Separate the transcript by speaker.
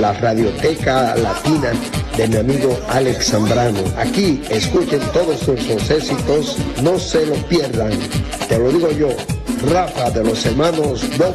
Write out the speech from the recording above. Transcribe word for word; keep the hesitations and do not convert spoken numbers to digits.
Speaker 1: la Radioteca Latina de mi amigo Alex Zambrano. Aquí escuchen todos nuestros éxitos, no se lo pierdan. Te lo digo yo, Rafa de los hermanos Bob